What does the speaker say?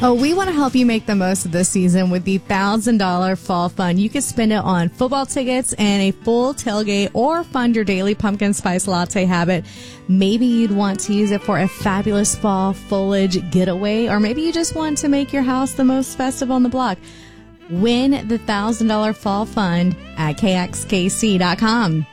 Oh, we want to help you make the most of this season with the $1,000 Fall Fund. You can spend it on football tickets and a full tailgate or fund your daily pumpkin spice latte habit. Maybe you'd want to use it for a fabulous fall foliage getaway, or maybe you just want to make your house the most festive on the block. Win the $1,000 Fall Fund at KXKC.com.